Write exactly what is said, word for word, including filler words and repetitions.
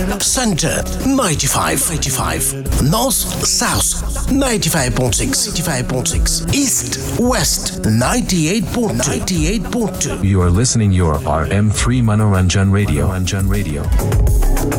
Center ninety-five, eighty-five. North South ninety-five point six, eighty-five point six. East West ninety-eight point two, ninety-eight point two. You are listening your R M three Manoranjan Radio. Manoranjan Radio.